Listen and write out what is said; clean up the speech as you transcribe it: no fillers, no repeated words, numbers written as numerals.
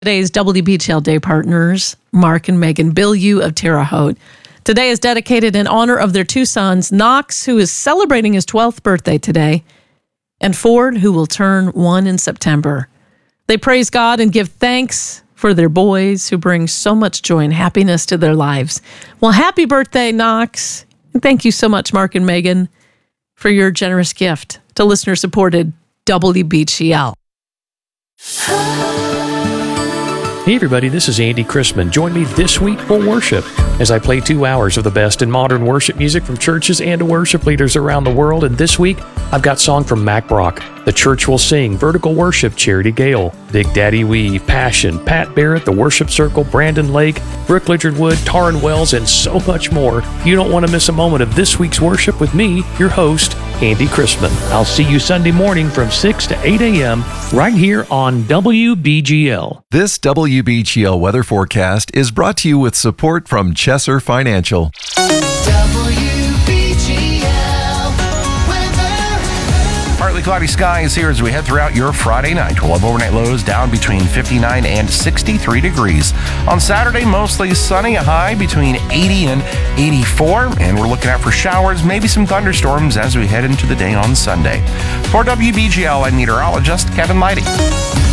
Today's WBTL Day partners, Mark and Megan Bilyeu of Terre Haute. Today is dedicated in honor of their two sons, Knox, who is celebrating his 12th birthday today, and Ford, who will turn 1 in September. They praise God and give thanks for their boys who bring so much joy and happiness to their lives. Well, happy birthday, Knox. And thank you so much, Mark and Megan, for your generous gift to listener-supported WBTL. Hey everybody, this is Andy Chrisman. Join me this week for worship as I play 2 hours of the best in modern worship music from churches and worship leaders around the world. And this week, I've got song from Mack Brock, The Church Will Sing, Vertical Worship, Charity Gale, Big Daddy Weave, Passion, Pat Barrett, The Worship Circle, Brandon Lake, Brooke Lichard-Wood, Taryn Wells, and so much more. You don't want to miss a moment of this week's worship with me, your host, Andy Chrisman. I'll see you Sunday morning from 6 to 8 a.m. right here on WBGL. This WBGL weather forecast is brought to you with support from Chesser Financial. Partly cloudy skies here as we head throughout your Friday night. We'll have overnight lows down between 59 and 63 degrees. On Saturday, mostly sunny, a high between 80 and 84. And we're looking out for showers, maybe some thunderstorms as we head into the day on Sunday. For WBGL, I'm meteorologist Kevin Leidy.